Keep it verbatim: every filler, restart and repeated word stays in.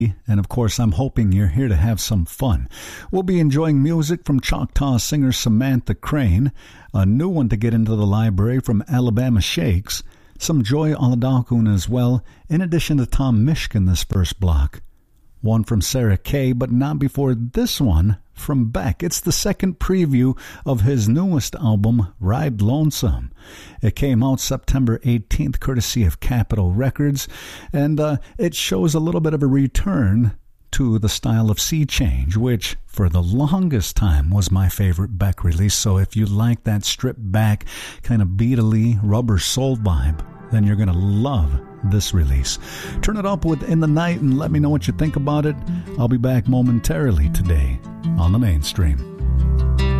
And of course, I'm hoping you're here to have some fun. We'll be enjoying music from Choctaw singer Samantha Crane, a new one to get into the library from Alabama Shakes, some Joy Oladokun as well, in addition to Tom Mishkin this first block. One from Sarah Kay, but not before this one from Beck. It's the second preview of his newest album, Ride Lonesome. It came out September eighteenth, courtesy of Capitol Records, and uh, it shows a little bit of a return to the style of Sea Change, which for the longest time was my favorite Beck release. So if you like that stripped back, kind of beatly, rubber soul vibe, then you're going to love this release. Turn it up with In the Night and let me know what you think about it. I'll be back momentarily today on The Mainstream.